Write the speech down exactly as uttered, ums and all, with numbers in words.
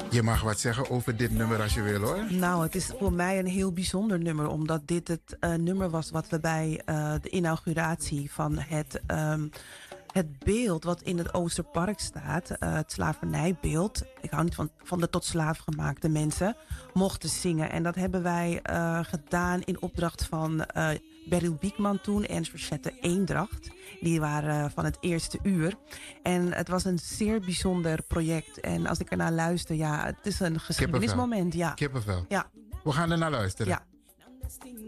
Je mag wat zeggen over dit nummer als je wil hoor. Nou, het is voor mij een heel bijzonder nummer, omdat dit het uh, nummer was wat we bij uh, de inauguratie van het, um, het beeld wat in het Oosterpark staat, uh, het slavernijbeeld. Ik hou niet van, van de tot slaaf gemaakte mensen, mochten zingen. En dat hebben wij uh, gedaan in opdracht van uh, Beryl Biekman toen en Verzette Eendracht. Die waren uh, van het eerste uur. En het was een zeer bijzonder project. En als ik ernaar luister, ja, het is een geschiedenismoment. Ja. Kippenvel. Ja. We gaan er naar luisteren. Ja.